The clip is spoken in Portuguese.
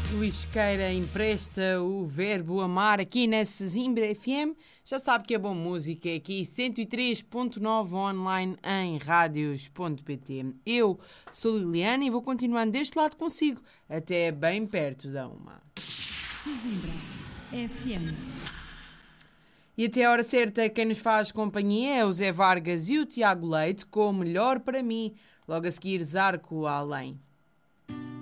Luís Queira empresta o verbo amar aqui na Sesimbra FM. Já sabe que é boa música aqui, 103.9 online em radios.pt. Eu sou Liliana e vou continuando deste lado consigo, até bem perto da 1. Sesimbra FM. E até a hora certa, quem nos faz companhia é o Zé Vargas e o Tiago Leite com o Melhor para Mim. Logo a seguir, Zarco Além.